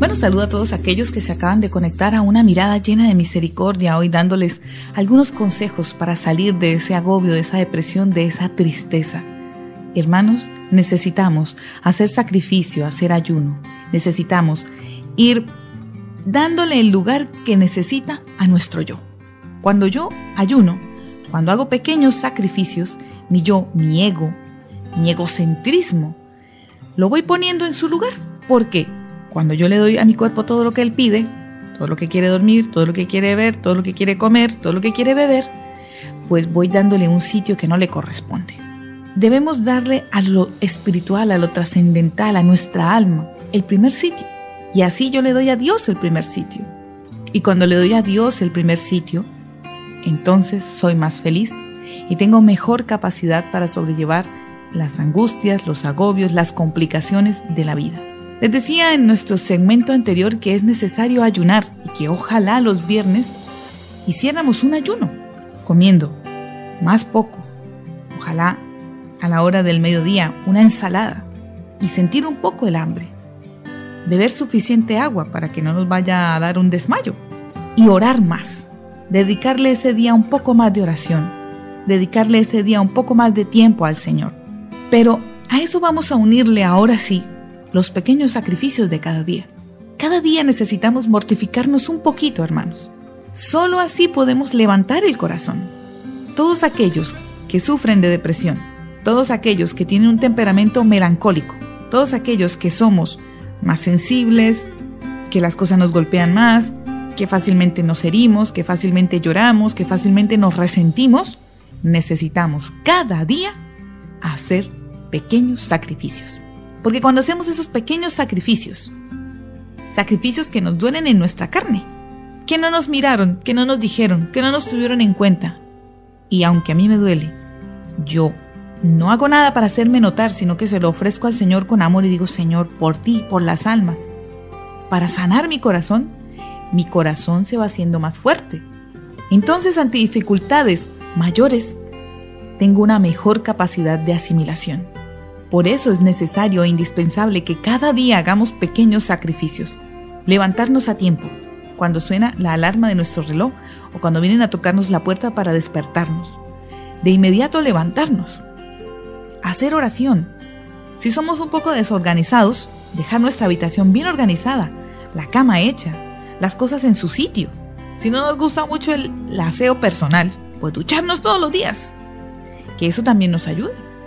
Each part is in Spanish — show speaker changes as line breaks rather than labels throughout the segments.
Bueno, saludo a todos aquellos que se acaban de conectar a una mirada llena de misericordia, hoy dándoles algunos consejos para salir de ese agobio, de esa depresión, de esa tristeza. Hermanos, necesitamos hacer sacrificio, hacer ayuno. Necesitamos ir dándole el lugar que necesita a nuestro yo. Cuando yo ayuno, cuando hago pequeños sacrificios, mi yo, mi ego, mi egocentrismo, lo voy poniendo en su lugar. ¿Por qué? Cuando yo le doy a mi cuerpo todo lo que él pide, todo lo que quiere dormir, todo lo que quiere ver, todo lo que quiere comer, todo lo que quiere beber, pues voy dándole un sitio que no le corresponde. Debemos darle a lo espiritual, a lo trascendental, a nuestra alma, el primer sitio. Y así yo le doy a Dios el primer sitio. Y cuando le doy a Dios el primer sitio, entonces soy más feliz y tengo mejor capacidad para sobrellevar las angustias, los agobios, las complicaciones de la vida. Les decía en nuestro segmento anterior que es necesario ayunar y que ojalá los viernes hiciéramos un ayuno, comiendo más poco, ojalá a la hora del mediodía una ensalada y sentir un poco el hambre, beber suficiente agua para que no nos vaya a dar un desmayo y orar más, dedicarle ese día un poco más de oración, dedicarle ese día un poco más de tiempo al Señor. Pero a eso vamos a unirle ahora sí los pequeños sacrificios de cada día. Cada día necesitamos mortificarnos un poquito, hermanos. Solo así podemos levantar el corazón. Todos aquellos que sufren de depresión, todos aquellos que tienen un temperamento melancólico, todos aquellos que somos más sensibles, que las cosas nos golpean más, que fácilmente nos herimos, que fácilmente lloramos, que fácilmente nos resentimos, necesitamos cada día hacer pequeños sacrificios. Porque cuando hacemos esos pequeños sacrificios que nos duelen en nuestra carne, que no nos miraron, que no nos dijeron, que no nos tuvieron en cuenta, y aunque a mí me duele, yo no hago nada para hacerme notar, sino que se lo ofrezco al Señor con amor y digo: Señor, por ti, por las almas, para sanar mi corazón se va haciendo más fuerte. Entonces, ante dificultades mayores, tengo una mejor capacidad de asimilación. Por eso es necesario e indispensable que cada día hagamos pequeños sacrificios. Levantarnos a tiempo, cuando suena la alarma de nuestro reloj o cuando vienen a tocarnos la puerta para despertarnos. De inmediato levantarnos. Hacer oración. Si somos un poco desorganizados, dejar nuestra habitación bien organizada, la cama hecha, las cosas en su sitio. Si no nos gusta mucho el aseo personal, pues ducharnos todos los días, que eso también nos ayuda.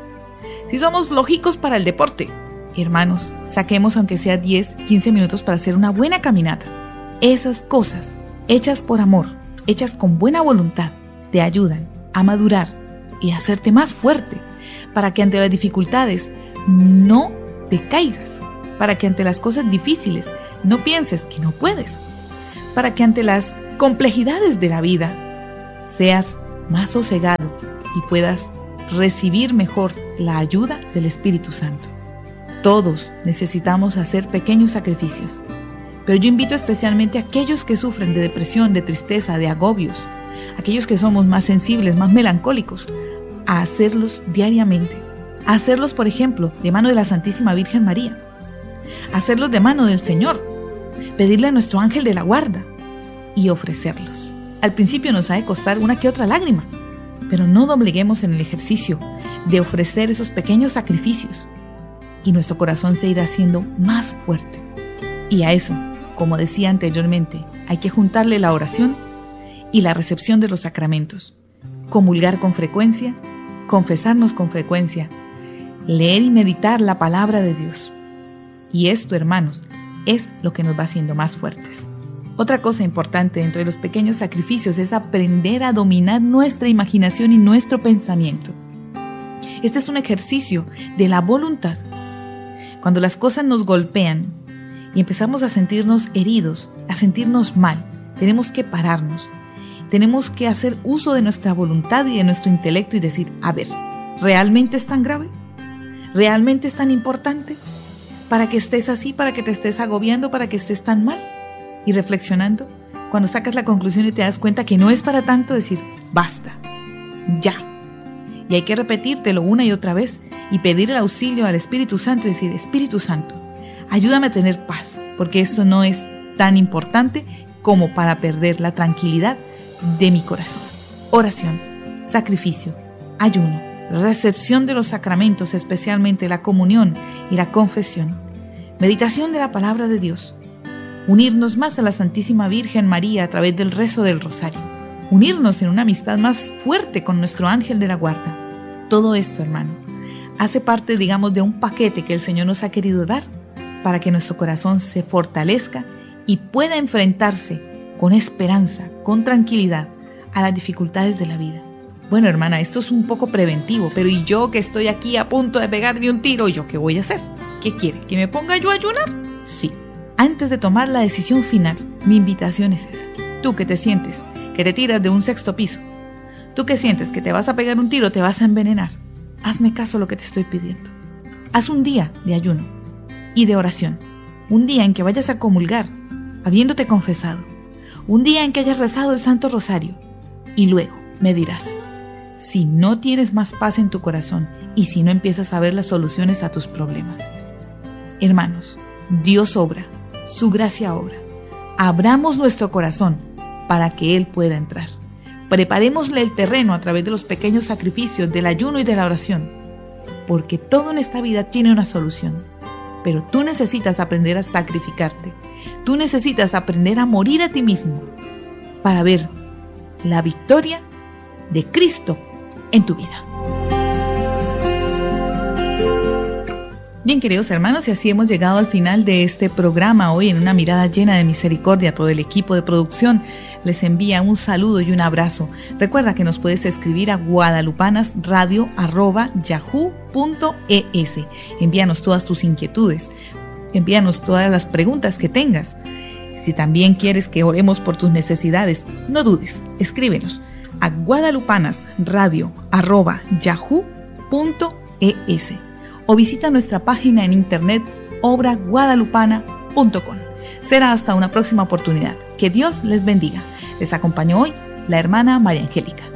Si somos flojicos para el deporte, hermanos, saquemos aunque sea 10, 15 minutos para hacer una buena caminata. Esas cosas, hechas por amor, hechas con buena voluntad, te ayudan a madurar y a hacerte más fuerte, para que ante las dificultades no te caigas, para que ante las cosas difíciles no pienses que no puedes, para que ante las complejidades de la vida seas más sosegado y puedas recibir mejor la ayuda del Espíritu Santo. Todos necesitamos hacer pequeños sacrificios, pero yo invito especialmente a aquellos que sufren de depresión, de tristeza, de agobios, aquellos que somos más sensibles, más melancólicos, a hacerlos diariamente, a hacerlos, por ejemplo, de mano de la Santísima Virgen María, a hacerlos de mano del Señor, pedirle a nuestro ángel de la guarda y ofrecerlos. Al principio nos ha de costar una que otra lágrima, pero no dobleguemos en el ejercicio de ofrecer esos pequeños sacrificios y nuestro corazón se irá haciendo más fuerte. Y a eso, como decía anteriormente, hay que juntarle la oración y la recepción de los sacramentos, comulgar con frecuencia, confesarnos con frecuencia, leer y meditar la palabra de Dios. Y esto, hermanos, es lo que nos va haciendo más fuertes. Otra cosa importante dentro de los pequeños sacrificios es aprender a dominar nuestra imaginación y nuestro pensamiento. Este es un ejercicio de la voluntad. Cuando las cosas nos golpean y empezamos a sentirnos heridos, a sentirnos mal, tenemos que pararnos. Tenemos que hacer uso de nuestra voluntad y de nuestro intelecto y decir: a ver, ¿realmente es tan grave? ¿Realmente es tan importante? Para que estés así, para que te estés agobiando, para que estés tan mal. Y reflexionando, cuando sacas la conclusión y te das cuenta que no es para tanto, decir: basta, ya. Y hay que repetírtelo una y otra vez y pedir el auxilio al Espíritu Santo y decir: Espíritu Santo, ayúdame a tener paz, porque esto no es tan importante como para perder la tranquilidad de mi corazón. Oración, sacrificio, ayuno, recepción de los sacramentos, especialmente la comunión y la confesión, meditación de la palabra de Dios, unirnos más a la Santísima Virgen María a través del rezo del rosario, unirnos en una amistad más fuerte con nuestro ángel de la guarda. Todo esto, hermano, hace parte, digamos, de un paquete que el Señor nos ha querido dar para que nuestro corazón se fortalezca y pueda enfrentarse con esperanza, con tranquilidad a las dificultades de la vida. Bueno, hermana, esto es un poco preventivo, pero ¿y yo que estoy aquí a punto de pegarme un tiro? ¿Yo qué voy a hacer? ¿Qué quiere? ¿Que me ponga yo a ayunar? Sí. Antes de tomar la decisión final, mi invitación es esa. Tú que te sientes que te tiras de un 6º piso, tú que sientes que te vas a pegar un tiro, te vas a envenenar, hazme caso a lo que te estoy pidiendo. Haz un día de ayuno y de oración, un día en que vayas a comulgar, habiéndote confesado, un día en que hayas rezado el Santo Rosario, y luego me dirás, si no tienes más paz en tu corazón y si no empiezas a ver las soluciones a tus problemas. Hermanos, Dios obra, su gracia obra. Abramos nuestro corazón para que Él pueda entrar. Preparémosle el terreno a través de los pequeños sacrificios, del ayuno y de la oración, porque todo en esta vida tiene una solución. Pero tú necesitas aprender a sacrificarte. Tú necesitas aprender a morir a ti mismo para ver la victoria de Cristo en tu vida. Bien, queridos hermanos, y así hemos llegado al final de este programa hoy en una mirada llena de misericordia. Todo el equipo de producción les envía un saludo y un abrazo. Recuerda que nos puedes escribir a guadalupanasradio@yahoo.es. Envíanos todas tus inquietudes, envíanos todas las preguntas que tengas. Si también quieres que oremos por tus necesidades, no dudes, escríbenos a guadalupanasradio@yahoo.es o visita nuestra página en internet obraguadalupana.com. Será hasta una próxima oportunidad. Que Dios les bendiga. Les acompañó hoy la hermana María Angélica.